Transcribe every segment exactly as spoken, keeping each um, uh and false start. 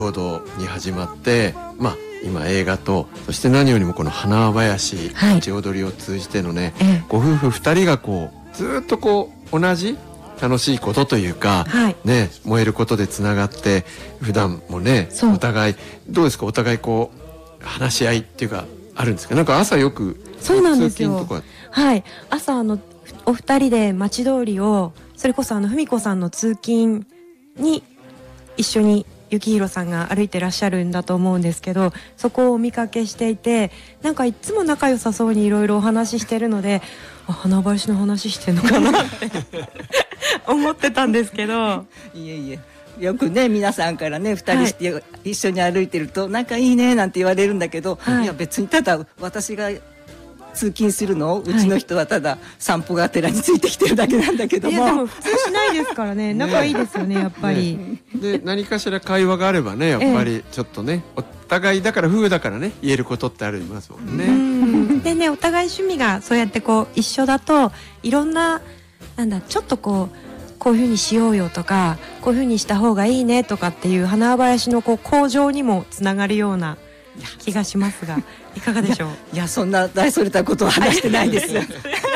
報道に始まって、まあ今映画と、そして何よりもこの花林町踊りを通じてのね、はい、ご夫婦ふたりがこうずっとこう同じ楽しいことというか、はい、ね、燃えることでつながって、普段もねお互いどうですか、お互いこう話し合いっていうかあるんですか。なんか朝よくそうなんですよ、はい、朝あのお二人で町通りを、それこそあの文子さんの通勤に一緒に幸宏さんが歩いてらっしゃるんだと思うんですけど、そこをお見かけしていて、なんかいつも仲良さそうにいろいろお話ししてるので、あ、花林の話してんのかなって思ってたんですけどいえいえ、よくね皆さんからねふたりして、はい、一緒に歩いてると仲いいねなんて言われるんだけど、はい、いや別にただ私が通勤するの、うちの人はただ散歩がてらについてきてるだけなんだけども、いやでも普通しないですからね仲いいですよねやっぱり、ね、 で何かしら会話があればねやっぱりちょっとね、ええ、お互いだから夫婦だからね言えることってありますもんね。 うんでね、お互い趣味がそうやってこう一緒だと、いろんななんだちょっとこうこういう風にしようよとか、こういう風にした方がいいねとかっていう花林のこう向上にもつながるような気がしますが、いかがでしょう。いや, いやそんな大それたことは話してないですえ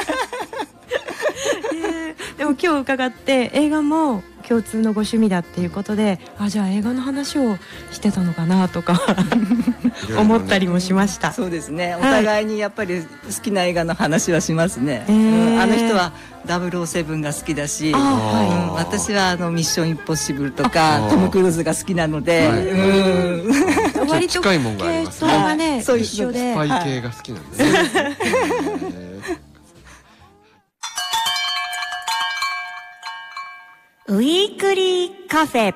ー、でも今日伺って映画も共通のご趣味だっていうことで、あ、じゃあ映画の話をしてたのかなとか思ったりもしました。 そうですね、お互いにやっぱり好きな映画の話はしますね、はい、うん、あの人はダブルオーセブンが好きだし、はい、うん、私はあのミッションインポッシブルとかトム・クルーズが好きなので、はい、 うん割と近いもんがありますね。 それがね、そう一緒でスパイ系が好きなんですね、はい、 ウィークリーカフェ。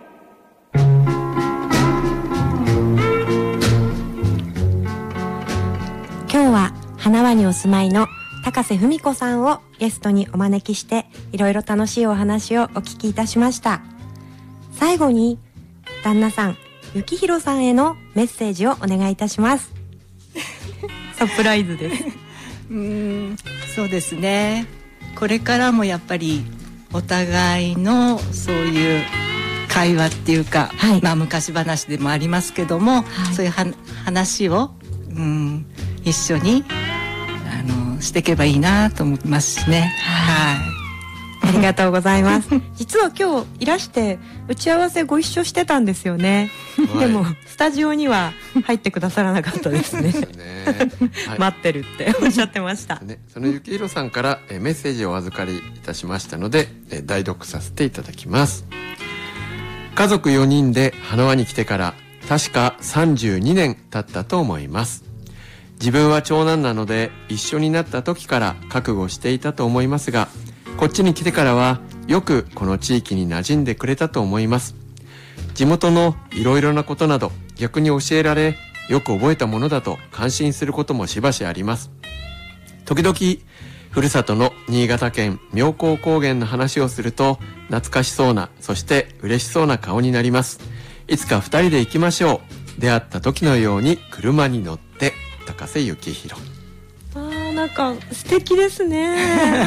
今日は花輪にお住まいの高瀬文子さんをゲストにお招きして、いろいろ楽しいお話をお聞きいたしました。最後に旦那さん幸宏さんへのメッセージをお願いいたしますサプライズですうーん、そうですね、これからもやっぱりお互いのそういう会話っていうか、はい、まあ昔話でもありますけども、はい、そういうは話を、うん、一緒にあのしていけばいいなと思いますしね、はい、 ありがとうございます実は今日いらして打ち合わせご一緒してたんですよね、はい、でもスタジオには入ってくださらなかったですねはい、待ってるっておっしゃってました、 ね、その幸宏さんからえメッセージをお預かりいたしましたのでえ代読させていただきます。家族よにんで花輪に来てから確かさんじゅうにねん経ったと思います。自分は長男なので一緒になった時から覚悟していたと思いますが、こっちに来てからはよくこの地域に馴染んでくれたと思います。地元のいろいろなことなど逆に教えられ、よく覚えたものだと感心することもしばしあります。時々ふるさとの新潟県妙高高原の話をすると懐かしそうな、そして嬉しそうな顔になります。いつか二人で行きましょう。出会った時のように車に乗って。高瀬幸宏。 あー、なんか素敵ですね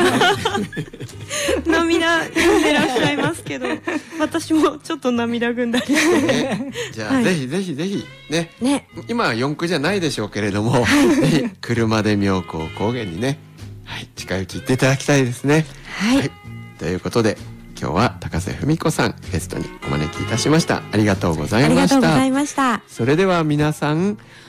涙ぐんでらっしゃいますけど私もちょっと涙ぐんだりして、 ね、じゃあ、はい、ぜひぜひぜひ ね, ね今は四駆じゃないでしょうけれども、はい、ぜひ車で妙高高原にね、はい、近いうち行っていただきたいですね、はいはい、ということで今日は高瀬文子さんゲストにお招きいたしました。ありがとうございました。 ありがとうございました。 それでは皆さん